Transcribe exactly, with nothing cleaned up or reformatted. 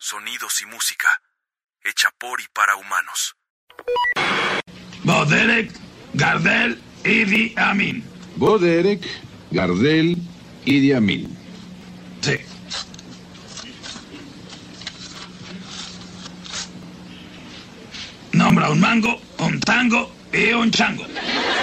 sonidos y música, hecha por y para humanos. Boderek, Gardel, Idi Amin. Boderek, Gardel, Idi Amin. Sí. Nombra un mango, un tango y un chango.